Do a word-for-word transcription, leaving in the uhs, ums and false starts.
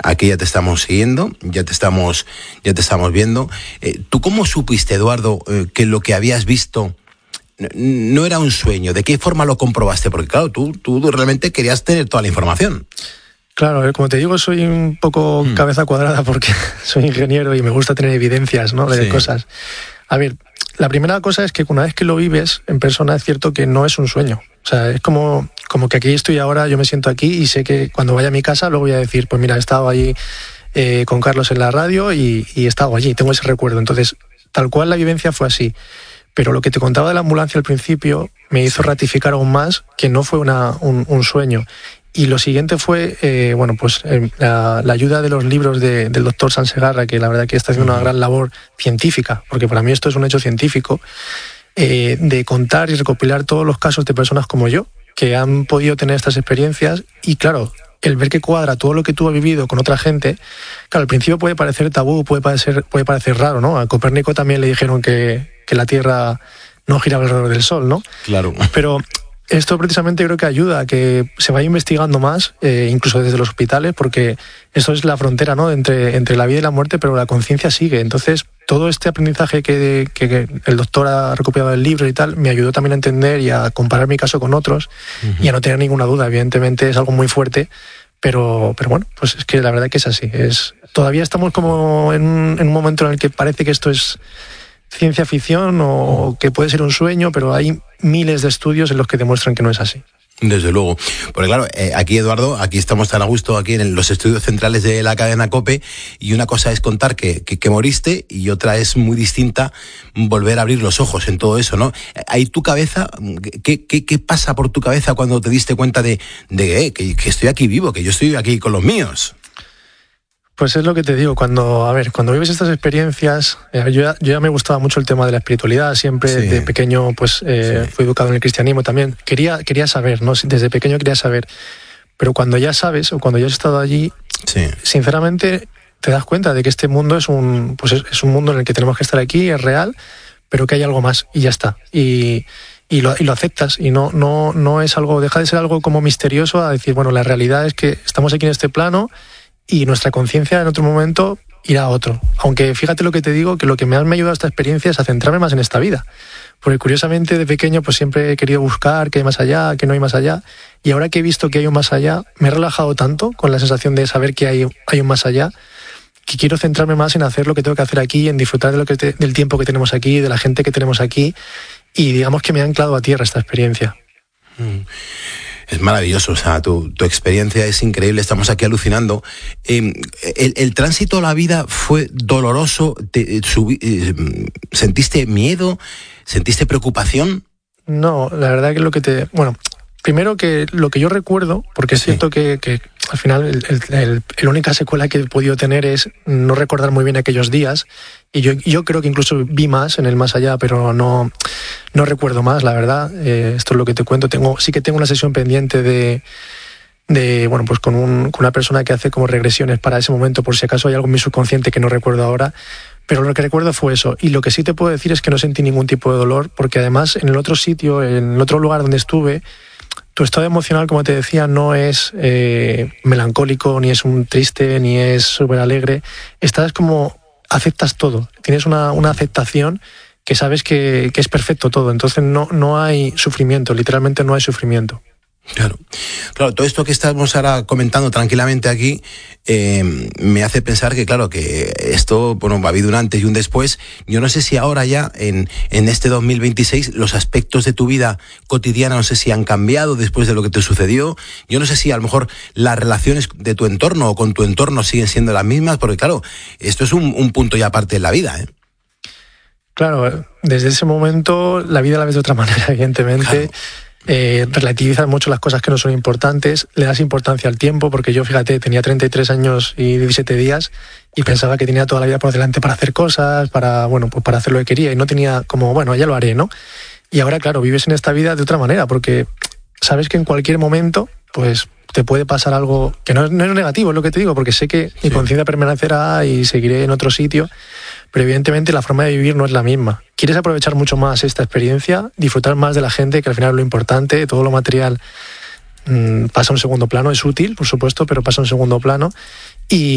aquí ya te estamos siguiendo, ya te estamos, ya te estamos viendo. Eh, ¿Tú cómo supiste, Eduardo, eh, que lo que habías visto no era un sueño? ¿De qué forma lo comprobaste? Porque claro, tú, tú realmente querías tener toda la información. Claro, como te digo, soy un poco hmm. cabeza cuadrada porque soy ingeniero y me gusta tener evidencias, ¿no?, de sí. cosas. A ver, la primera cosa es que una vez que lo vives en persona es cierto que no es un sueño. O sea, es como, como que aquí estoy ahora, yo me siento aquí y sé que cuando vaya a mi casa luego voy a decir, pues mira, he estado allí eh, con Carlos en la radio y, y he estado allí, tengo ese recuerdo. Entonces, tal cual la vivencia fue así. Pero lo que te contaba de la ambulancia al principio me hizo ratificar aún más que no fue una, un, un sueño. Y lo siguiente fue, eh, bueno, pues eh, la, la ayuda de los libros de, del doctor Sansegarra, que la verdad que está haciendo una gran labor científica, porque para mí esto es un hecho científico, eh, de contar y recopilar todos los casos de personas como yo, que han podido tener estas experiencias. Y claro, el ver que cuadra todo lo que tú has vivido con otra gente, claro, al principio puede parecer tabú, puede parecer, puede parecer raro, ¿no? A Copérnico también le dijeron que, que la Tierra no giraba alrededor del Sol, ¿no? Claro. Pero esto precisamente creo que ayuda a que se vaya investigando más, eh, incluso desde los hospitales, porque eso es la frontera, ¿no?, entre, entre la vida y la muerte, pero la conciencia sigue. Entonces, todo este aprendizaje que, que, que el doctor ha recopilado del libro y tal, me ayudó también a entender y a comparar mi caso con otros, uh-huh. y a no tener ninguna duda. Evidentemente es algo muy fuerte, pero, pero bueno, pues es que la verdad que es así. Es, todavía estamos como en un, en un momento en el que parece que esto es ciencia ficción o que puede ser un sueño, pero hay miles de estudios en los que demuestran que no es así. Desde luego. Porque claro, eh, aquí, Eduardo, aquí estamos tan a gusto, aquí en los estudios centrales de la cadena COPE, y una cosa es contar que, que, que moriste y otra es muy distinta volver a abrir los ojos en todo eso, ¿no? Ahí tu cabeza, ¿qué, qué, qué pasa por tu cabeza cuando te diste cuenta de, de eh, que, que estoy aquí vivo, que yo estoy aquí con los míos? Pues es lo que te digo, cuando a ver, cuando vives estas experiencias, eh, yo, ya, yo ya me gustaba mucho el tema de la espiritualidad, siempre sí. de pequeño pues eh, sí. fui educado en el cristianismo también, quería, quería saber, ¿no? Desde pequeño quería saber, pero cuando ya sabes o cuando ya has estado allí, sí. sinceramente te das cuenta de que este mundo es un, pues es, es un mundo en el que tenemos que estar aquí, es real, pero que hay algo más y ya está, y, y, lo, y lo aceptas y no, no, no es algo, deja de ser algo como misterioso a decir, bueno, la realidad es que estamos aquí en este plano y nuestra conciencia en otro momento irá a otro. Aunque fíjate lo que te digo, que lo que me ha ayudado a esta experiencia es a centrarme más en esta vida. Porque curiosamente de pequeño pues siempre he querido buscar qué hay más allá, qué no hay más allá. Y ahora que he visto que hay un más allá, me he relajado tanto con la sensación de saber que hay, hay un más allá, que quiero centrarme más en hacer lo que tengo que hacer aquí, en disfrutar de lo que te, del tiempo que tenemos aquí, de la gente que tenemos aquí. Y digamos que me ha anclado a tierra esta experiencia. Mm. Es maravilloso, o sea, tu, tu experiencia es increíble, estamos aquí alucinando. Eh, el, el tránsito a la vida fue doloroso, te, subí, eh, ¿sentiste miedo? ¿Sentiste preocupación? No, la verdad que lo que te... Bueno, primero que lo que yo recuerdo, porque es sí. cierto que, que al final el, el, el, la única secuela que he podido tener es no recordar muy bien aquellos días, y yo, yo creo que incluso vi más en el más allá, pero no, no recuerdo más, la verdad. Eh, esto es lo que te cuento. Tengo, sí que tengo una sesión pendiente de, de bueno, pues con, un, con una persona que hace como regresiones para ese momento, por si acaso hay algo en mi subconsciente que no recuerdo ahora. Pero lo que recuerdo fue eso. Y lo que sí te puedo decir es que no sentí ningún tipo de dolor, porque además en el otro sitio, en el otro lugar donde estuve, tu estado emocional, como te decía, no es eh, melancólico, ni es un triste, ni es súper alegre. Estás como... aceptas todo, tienes una, una aceptación que sabes que, que es perfecto todo, entonces no, no hay sufrimiento, literalmente no hay sufrimiento. Claro, claro, todo esto que estamos ahora comentando tranquilamente aquí eh, me hace pensar que claro, que esto, bueno, ha habido un antes y un después. Yo no sé si ahora ya, en, en este dos mil veintiséis, los aspectos de tu vida cotidiana, no sé si han cambiado después de lo que te sucedió. Yo no sé si a lo mejor las relaciones de tu entorno o con tu entorno siguen siendo las mismas, porque claro, esto es un, un punto ya aparte de la vida, ¿eh? Claro, desde ese momento la vida la ves de otra manera, evidentemente. Claro. Eh, relativizas mucho las cosas que no son importantes, le das importancia al tiempo, porque yo, fíjate, tenía treinta y tres años y diecisiete días y pensaba que tenía toda la vida por delante para hacer cosas, para, bueno, pues para hacer lo que quería, y no tenía como, bueno, ya lo haré, ¿no? Y ahora, claro, vives en esta vida de otra manera, porque sabes que en cualquier momento, pues te puede pasar algo que no es, no es negativo, es lo que te digo, porque sé que sí. mi conciencia permanecerá y seguiré en otro sitio, pero evidentemente la forma de vivir no es la misma. Quieres aprovechar mucho más esta experiencia, disfrutar más de la gente, que al final es lo importante, todo lo material mmm, pasa a un segundo plano, es útil, por supuesto, pero pasa a un segundo plano, y